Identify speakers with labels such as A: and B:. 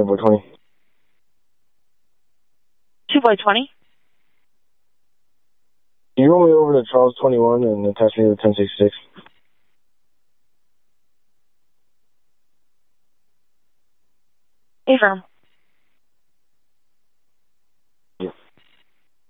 A: by 20.
B: 2 by 20?
A: Can you roll me over to Charles 21 and attach me to the 1066?
B: Affirm.